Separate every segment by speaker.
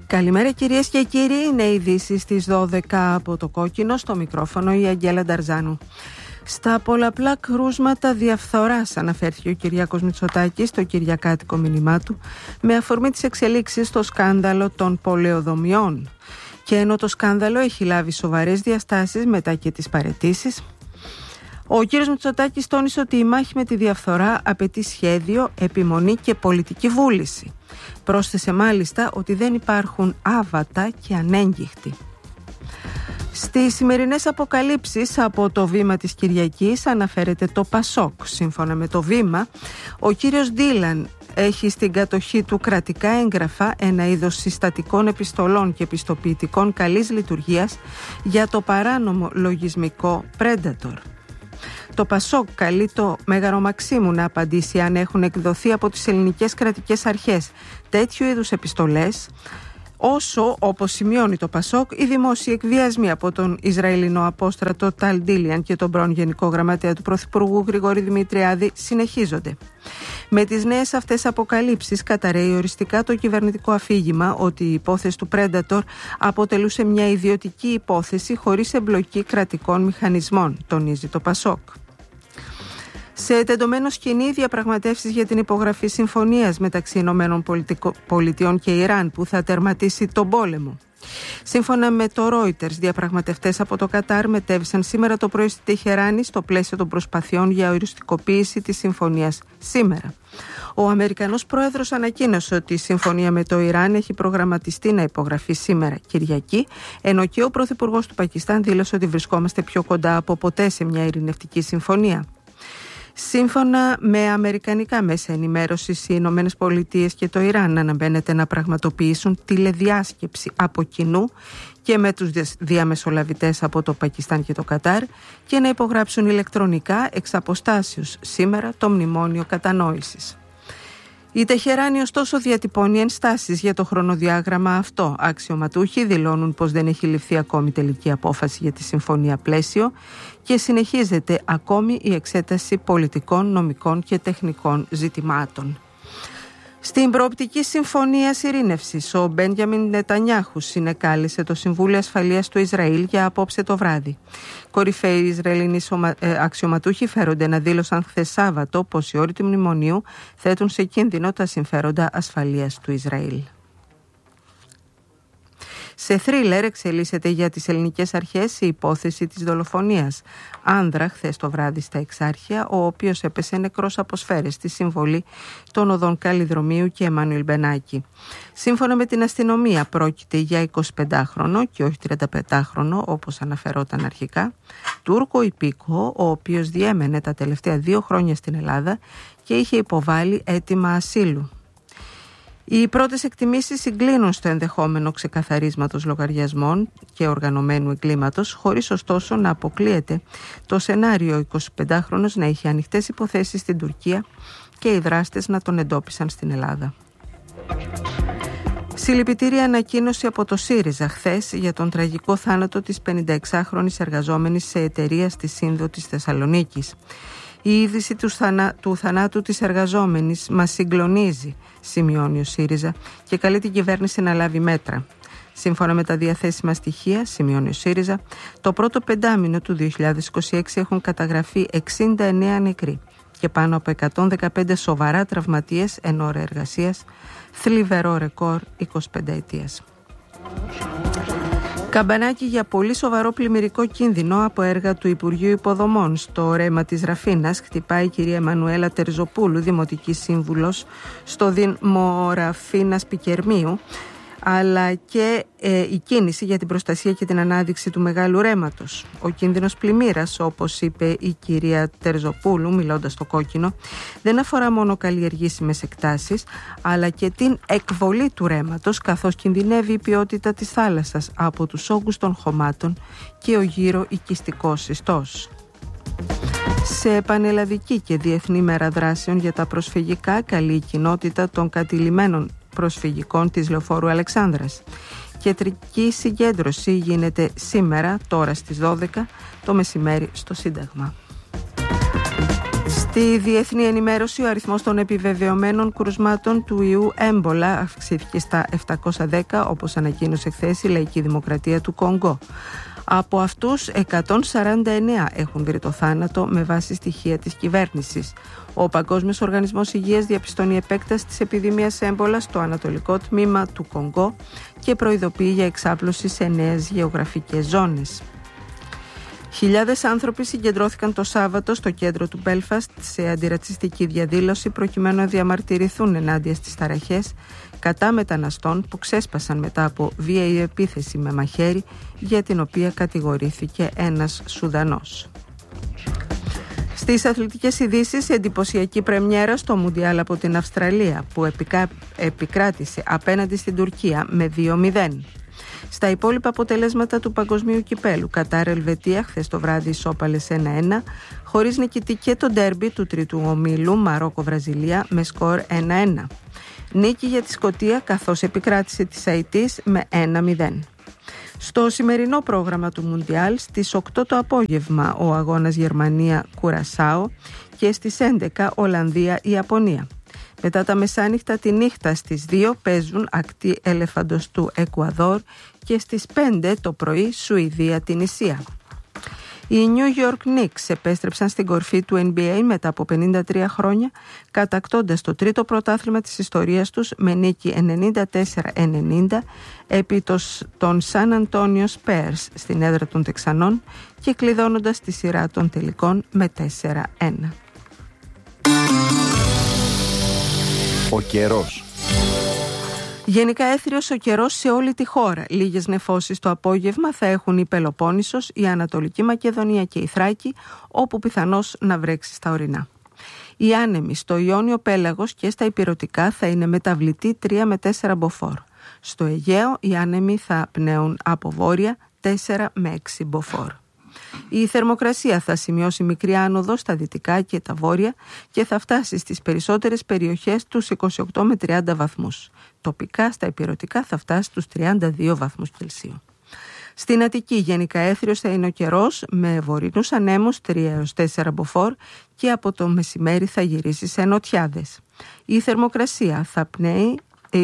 Speaker 1: Καλημέρα κυρίες και κύριοι, είναι ειδήσεις στις 12 από το Κόκκινο, στο μικρόφωνο η Αγγέλα Νταρζάνου. Στα πολλαπλά κρούσματα διαφθοράς αναφέρθηκε ο Κυριάκος Μητσοτάκης στο κυριακάτικο μήνυμά του με αφορμή τις εξελίξεις στο σκάνδαλο των πολεοδομιών. Και ενώ το σκάνδαλο έχει λάβει σοβαρές διαστάσεις μετά και τις παραιτήσεις, ο κύριος Μητσοτάκης τόνισε ότι η μάχη με τη διαφθορά απαιτεί σχέδιο, επιμονή και πολιτική βούληση. Πρόσθεσε μάλιστα ότι δεν υπάρχουν άβατα και ανέγγιχτοι. Στις σημερινές αποκαλύψεις από το Βήμα της Κυριακής αναφέρεται το ΠΑΣΟΚ. Σύμφωνα με το Βήμα, ο κύριος Ντίλαν έχει στην κατοχή του κρατικά έγγραφα, ένα είδος συστατικών επιστολών και επιστοποιητικών καλής λειτουργίας για το παράνομο λογισμικό Predator. Το ΠΑΣΟΚ καλεί το Μέγαρο Μαξίμου να απαντήσει αν έχουν εκδοθεί από τις ελληνικές κρατικές αρχές τέτοιου είδους επιστολές, όσο, όπως σημειώνει το ΠΑΣΟΚ, οι δημόσιοι εκβιασμοί από τον Ισραηλινό απόστρατο Ταλ Ντίλιαν και τον πρώην Γενικό Γραμματέα του Πρωθυπουργού Γρηγόρη Δημητριάδη συνεχίζονται. Με τις νέες αυτές αποκαλύψεις καταρρέει οριστικά το κυβερνητικό αφήγημα ότι η υπόθεση του Predator αποτελούσε μια ιδιωτική υπόθεση χωρίς εμπλοκή κρατικών μηχανισμών, τονίζει το ΠΑΣΟΚ. Σε τεντωμένο σκηνή, διαπραγματεύσεις για την υπογραφή συμφωνίας μεταξύ ΗΠΑ και Ιράν που θα τερματίσει τον πόλεμο. Σύμφωνα με το Reuters, διαπραγματευτές από το Κατάρ μετέβησαν σήμερα το πρωί στη Τεχεράνη στο πλαίσιο των προσπαθειών για οριστικοποίηση της συμφωνίας σήμερα. Ο Αμερικανός πρόεδρος ανακοίνωσε ότι η συμφωνία με το Ιράν έχει προγραμματιστεί να υπογραφεί σήμερα Κυριακή, ενώ και ο πρωθυπουργός του Πακιστάν δήλωσε ότι βρισκόμαστε πιο κοντά από ποτέ σε μια ειρηνευτική συμφωνία. Σύμφωνα με αμερικανικά μέσα ενημέρωσης, οι Ηνωμένες Πολιτείες και το Ιράν αναμένεται να πραγματοποιήσουν τηλεδιάσκεψη από κοινού και με τους διαμεσολαβητές από το Πακιστάν και το Κατάρ και να υπογράψουν ηλεκτρονικά εξ αποστάσεως σήμερα το μνημόνιο κατανόησης. Η Τεχεράνη ωστόσο διατυπώνει ενστάσεις για το χρονοδιάγραμμα αυτό. Αξιωματούχοι δηλώνουν πως δεν έχει ληφθεί ακόμη τελική απόφαση για τη συμφωνία πλαίσιο και συνεχίζεται ακόμη η εξέταση πολιτικών, νομικών και τεχνικών ζητημάτων. Στην προοπτική συμφωνία ειρήνευσης, ο Μπέντιαμιν Νετανιάχου συνεκάλεσε το Συμβούλιο Ασφαλείας του Ισραήλ για απόψε το βράδυ. Κορυφαίοι Ισραηλινοί αξιωματούχοι φέρονται να δήλωσαν χθες Σάββατο πως οι όροι του μνημονίου θέτουν σε κίνδυνο τα συμφέροντα ασφαλείας του Ισραήλ. Σε θρίλερ εξελίσσεται για τις ελληνικές αρχές η υπόθεση της δολοφονίας άνδρα χθες το βράδυ στα Εξάρχεια, ο οποίος έπεσε νεκρός από σφαίρες στη συμβολή των οδών Καλλιδρομίου και Εμμανουήλ Μπενάκη. Σύμφωνα με την αστυνομία πρόκειται για 25χρονο και όχι 35χρονο όπως αναφερόταν αρχικά, Τούρκο υπήκοο, ο οποίος διέμενε τα τελευταία 2 χρόνια στην Ελλάδα και είχε υποβάλει αίτημα ασύλου. Οι πρώτες εκτιμήσεις συγκλίνουν στο ενδεχόμενο ξεκαθαρίσματος λογαριασμών και οργανωμένου εγκλήματος, χωρίς ωστόσο να αποκλείεται το σενάριο 25χρονος να είχε ανοιχτές υποθέσεις στην Τουρκία και οι δράστες να τον εντόπισαν στην Ελλάδα. Συλληπιτήρια ανακοίνωση από το ΣΥΡΙΖΑ χθες για τον τραγικό θάνατο της 56χρονης εργαζόμενης σε εταιρεία στη Σύνδο της Θεσσαλονίκης. Η είδηση του θανάτου της εργαζόμενης μας συγκλονίζει, σημειώνει ο ΣΥΡΙΖΑ και καλεί την κυβέρνηση να λάβει μέτρα. Σύμφωνα με τα διαθέσιμα στοιχεία, σημειώνει ο ΣΥΡΙΖΑ, το πρώτο πεντάμινο του 2026 έχουν καταγραφεί 69 νεκροί και πάνω από 115 σοβαρά τραυματίες εν ώρα εργασίας, θλιβερό ρεκόρ 25 ετίας. Καμπανάκι για πολύ σοβαρό πλημμυρικό κίνδυνο από έργα του Υπουργείου Υποδομών στο ρέμα της Ραφίνας χτυπάει η κυρία Εμμανουέλα Τερζοπούλου, δημοτική σύμβουλος στο Δήμο Ραφίνας Πικερμίου, αλλά και η κίνηση για την προστασία και την ανάδειξη του μεγάλου ρέματος. Ο κίνδυνος πλημμύρας, όπως είπε η κυρία Τερζοπούλου μιλώντας στο Κόκκινο, δεν αφορά μόνο καλλιεργήσιμες εκτάσεις, αλλά και την εκβολή του ρέματος, καθώς κινδυνεύει η ποιότητα της θάλασσας από τους όγκους των χωμάτων και ο γύρω οικιστικός ιστός. Σε πανελλαδική και διεθνή μέρα δράσεων για τα προσφυγικά καλεί η κοινότητα των κατηλημένων προσφυγικών της Λεωφόρου Αλεξάνδρας. Κεντρική συγκέντρωση γίνεται σήμερα, τώρα στις 12 το μεσημέρι στο Σύνταγμα. Στη διεθνή ενημέρωση, ο αριθμός των επιβεβαιωμένων κρουσμάτων του ιού έμπολα αυξήθηκε στα 710, όπως ανακοίνωσε χθες η Λαϊκή Δημοκρατία του Κονγκό. Από αυτούς 149 έχουν βρει το θάνατο με βάση στοιχεία της κυβέρνησης. Ο Παγκόσμιος Οργανισμός Υγείας διαπιστώνει επέκταση της επιδημίας έμπολα στο ανατολικό τμήμα του Κονγκό και προειδοποιεί για εξάπλωση σε νέες γεωγραφικές ζώνες. Χιλιάδες άνθρωποι συγκεντρώθηκαν το Σάββατο στο κέντρο του Μπέλφαστ σε αντιρατσιστική διαδήλωση προκειμένου να διαμαρτυρηθούν ενάντια στις ταραχές κατά μεταναστών που ξέσπασαν μετά από βίαιη επίθεση με μαχαίρι για την οποία κατηγορήθηκε ένας Σουδανός. Στις αθλητικές ειδήσεις, εντυπωσιακή πρεμιέρα στο Μουντιάλ από την Αυστραλία που επικράτησε απέναντι στην Τουρκία με 2-0. Στα υπόλοιπα αποτελέσματα του παγκοσμίου κυπέλου, Κατάρ Ελβετία χθες το βράδυ ισόπαλες 1-1, χωρίς νικητή και το ντέρμπι του τρίτου ομίλου Μαρόκο Βραζιλία με σκορ 1-1. Νίκη για τη Σκωτία καθώς επικράτησε της Αιτής με 1-0. Στο σημερινό πρόγραμμα του Μουντιάλ, στις 8 το απόγευμα ο αγώνας Γερμανία-Κουρασάο και στις 11 Ολλανδία-Ιαπωνία. Μετά τα μεσάνυχτα τη νύχτα στις 2 παίζουν ακτή Ελεφαντοστού του Εκουαδόρ και στις 5 το πρωί Σουηδία-Τινησία. Οι New York Knicks επέστρεψαν στην κορφή του NBA μετά από 53 χρόνια, κατακτώντας το τρίτο πρωτάθλημα της ιστορίας τους με νίκη 94-90 επί των San Antonio Spurs στην έδρα των Τεξανών και κλειδώνοντας τη σειρά των τελικών με 4-1.
Speaker 2: Ο καιρός.
Speaker 1: Γενικά έθριος ο καιρός σε όλη τη χώρα. Λίγες νεφώσεις το απόγευμα θα έχουν η Πελοπόννησος, η Ανατολική Μακεδονία και η Θράκη, όπου πιθανώς να βρέξει στα ορεινά. Οι άνεμοι στο Ιόνιο Πέλαγος και στα Ηπειρωτικά θα είναι μεταβλητοί 3 με 4 μποφόρ. Στο Αιγαίο οι άνεμοι θα πνέουν από βόρεια 4 με 6 μποφόρ. Η θερμοκρασία θα σημειώσει μικρή άνοδο στα δυτικά και τα βόρεια και θα φτάσει στις περισσότερες περιοχές τους 28 με 30 βαθμούς. Τοπικά στα ηπειρωτικά θα φτάσει στους 32 βαθμούς Κελσίου. Στην Αττική γενικά έθριος θα είναι ο καιρός με βορεινούς ανέμους 3 έως 4 μποφόρ και από το μεσημέρι θα γυρίσει σε νοτιάδες. Η θερμοκρασία θα πνέει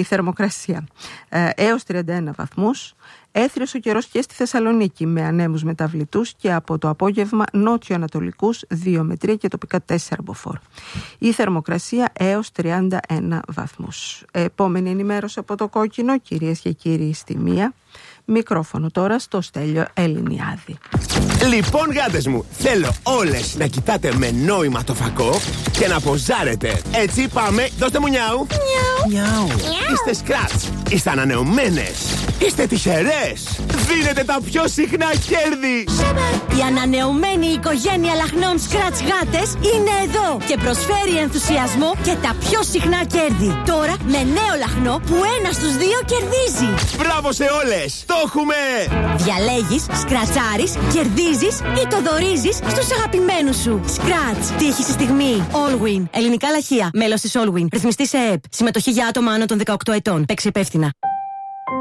Speaker 1: έως 31 βαθμούς. Έθριος ο καιρός και στη Θεσσαλονίκη με ανέμους μεταβλητούς και από το απόγευμα νότιο-ανατολικούς 2 με 3 και τοπικά 4 μποφόρ. Η θερμοκρασία έως 31 βαθμούς. Επόμενη ενημέρωση από το Κόκκινο, κυρίες και κύριοι, στη μία. Μικρόφωνο τώρα στο Στέλιο Ελληνιάδη.
Speaker 3: Λοιπόν, γάτες μου, θέλω όλες να κοιτάτε με νόημα το φακό και να ποζάρετε. Έτσι πάμε, δώστε μου νιάου. Νιάου. Είστε σκράτς, είστε ανανεωμένες, είστε τυχερές. Δίνετε τα πιο συχνά κέρδη.
Speaker 4: Η ανανεωμένη οικογένεια λαχνών σκράτς γάτες είναι εδώ και προσφέρει ενθουσιασμό και τα πιο συχνά κέρδη. Τώρα με νέο λαχνό που 1 στους 2 κερδίζει.
Speaker 3: Μπράβο σε όλες, το έχουμε!
Speaker 4: Διαλέγεις, σκρατσάρεις, κερδίζεις ή το δωρίζεις στους αγαπημένους σου. Σκράτς, τύχη στη στιγμή. Allwin. Ελληνικά λαχεία. Μέλος της Allwin. Ρυθμιστή σε ΕΕΠ. Συμμετοχή για άτομα άνω των 18 ετών. Παίξε υπεύθυνα.